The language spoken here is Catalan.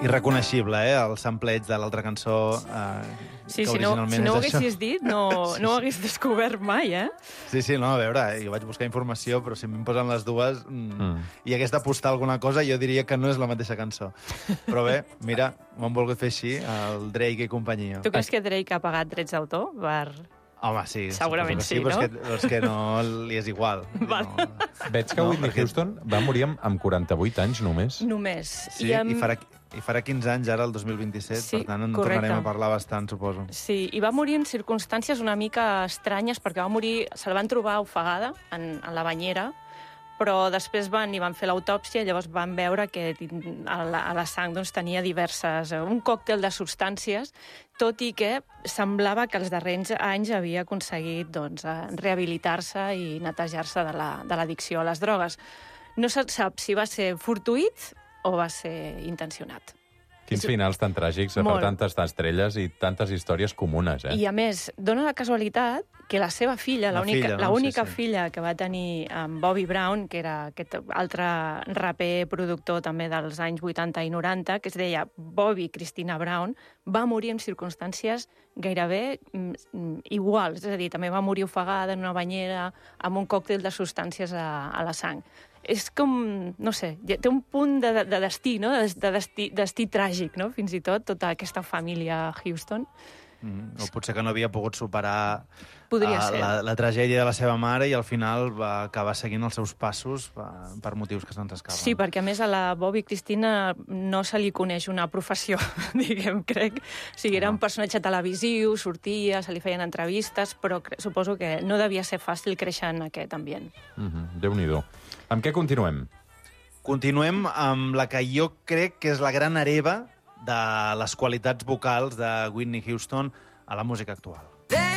irreconeixible, el sampleig de l'altra cançó, Sí, que si no originalment ho és això. haguessis dit, no ho hagués descobert mai, eh? Sí, no, a veure, jo vaig buscar informació, però si m'im posen les dues i hagués d'apostar alguna cosa, jo diria que no és la mateixa cançó. Però bé, mira, m'ho han volgut fer així, el Drake i companyia. Tu creus que Drake ha pagat drets d'autor per... Home, sí. Segurament suposo que sí, però és que no li és igual. Val. No. Veig que Whitney Houston va morir amb 48 anys només. Només. Sí, i farà 15 anys ara, el 2027, Sí, per tant en correcte. tornarem a parlar bastant, suposo. Sí, i va morir en circumstàncies una mica estranyes, perquè va morir, se'l van trobar ofegada en la banyera, però després hi van fer l'autòpsia i llavors van veure que a la sang doncs, tenia un còctel de substàncies, tot i que semblava que els darrers anys havia aconseguit doncs, rehabilitar-se i netejar-se de l'addicció a les drogues. No se sap si va ser fortuït o va ser intencionat. Quins finals tan tràgics per tantes estrelles i tantes històries comunes, eh? I a més, dona la casualitat que la seva filla, l'única filla que va tenir amb Bobby Brown, que era aquest altre raper productor també dels anys 80 i 90, que es deia Bobby Christina Brown, va morir en circumstàncies gairebé iguals. És a dir, també va morir ofegada en una banyera amb un còctel de substàncies a la sang. És com, no sé, té un punt de destí, no? De destí tràgic, no? Fins i tot, tota aquesta família Houston. O potser que no havia pogut superar la tragèdia de la seva mare i al final va acabar seguint els seus passos per motius que se'ns escapen. Sí, perquè a més a la Bobby Christina no se li coneix una professió, diguem, crec. O sigui, era un personatge televisiu, sortia, se li feien entrevistes, però suposo que no devia ser fàcil créixer en aquest ambient. Déu-n'hi-do. Amb què continuem? Continuem amb la que jo crec que és la gran hereva de les qualitats vocals de Whitney Houston a la música actual.